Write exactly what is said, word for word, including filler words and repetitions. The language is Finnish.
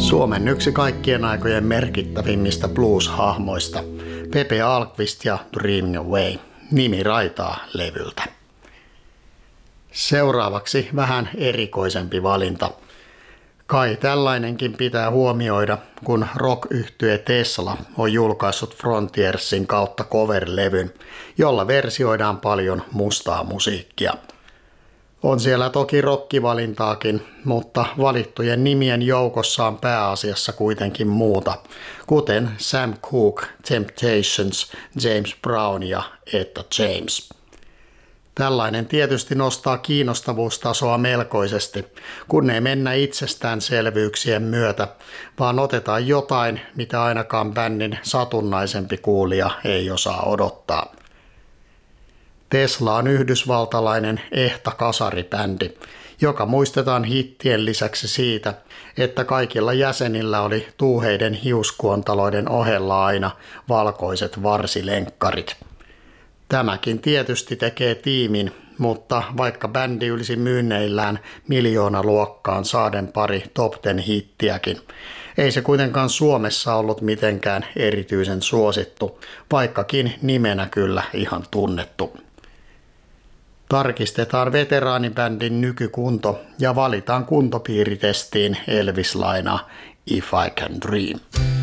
Suomen yksi kaikkien aikojen merkittävimmistä blues-hahmoista, Pepe Alkvist ja Dreaming Away, nimi raitaa levyltä. Seuraavaksi vähän erikoisempi valinta. Kai tällainenkin pitää huomioida, kun rock-yhtye Tesla on julkaissut Frontiersin kautta cover-levyn, jolla versioidaan paljon mustaa musiikkia. On siellä toki rockivalintaakin, mutta valittujen nimien joukossa on pääasiassa kuitenkin muuta, kuten Sam Cooke, Temptations, James Brown ja Etta James. Tällainen tietysti nostaa kiinnostavuustasoa melkoisesti, kun ei mennä itsestäänselvyyksien myötä, vaan otetaan jotain, mitä ainakaan bändin satunnaisempi kuulija ei osaa odottaa. Tesla on yhdysvaltalainen ehta kasaribändi, joka muistetaan hittien lisäksi siitä, että kaikilla jäsenillä oli tuuheiden hiuskuontaloiden ohella aina valkoiset varsilenkkarit. Tämäkin tietysti tekee tiimin, mutta vaikka bändi ylsi myynneillään miljoonaluokkaan saaden pari top ten hittiäkin, ei se kuitenkaan Suomessa ollut mitenkään erityisen suosittu, vaikkakin nimenä kyllä ihan tunnettu. Tarkistetaan veteraanibändin nykykunto ja valitaan kuntopiiritestiin Elvis-laina If I Can Dream.